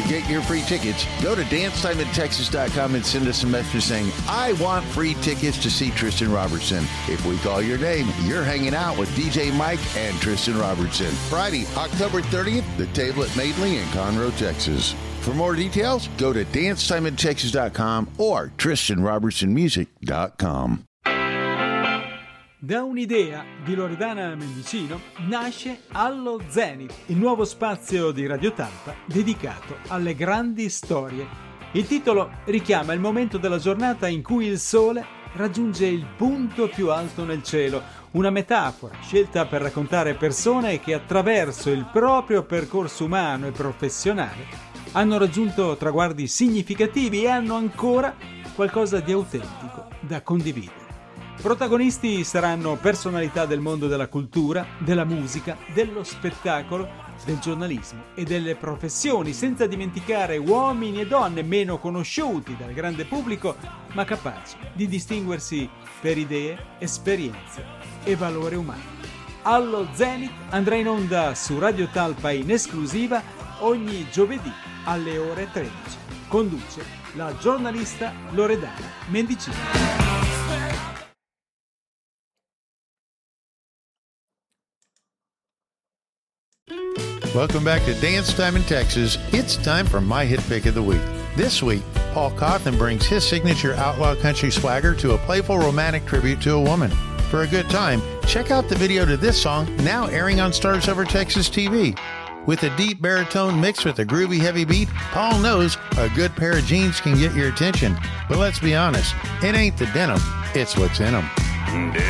get your free tickets, go to dancetimeintexas.com and send us a message saying, I want free tickets to see Tristan Robertson. If we call your name, you're hanging out with DJ Mike and Tristan Robertson. Friday, October 30th, the table at Madeley in Conroe, Texas. For more details, go to dancetimeintexas.com or tristanrobertsonmusic.com. Da un'idea di Loredana Mendicino nasce Allo Zenith, il nuovo spazio di Radio Talpa dedicato alle grandi storie. Il titolo richiama il momento della giornata in cui il sole raggiunge il punto più alto nel cielo, una metafora scelta per raccontare persone che attraverso il proprio percorso umano e professionale hanno raggiunto traguardi significativi e hanno ancora qualcosa di autentico da condividere. Protagonisti saranno personalità del mondo della cultura, della musica, dello spettacolo, del giornalismo e delle professioni, senza dimenticare uomini e donne meno conosciuti dal grande pubblico, ma capaci di distinguersi per idee, esperienze e valore umano. Allo Zenith andrà in onda su Radio Talpa in esclusiva ogni giovedì alle ore 13. Conduce la giornalista Loredana Mendicino. Welcome back to Dance Time in Texas. It's time for my hit pick of the week. This week, Paul Cawthon brings his signature outlaw country swagger to a playful romantic tribute to a woman. For a good time, check out the video to this song, now airing on Stars Over Texas TV. With a deep baritone mixed with a groovy heavy beat, Paul knows a good pair of jeans can get your attention. But let's be honest, it ain't the denim, it's what's in them.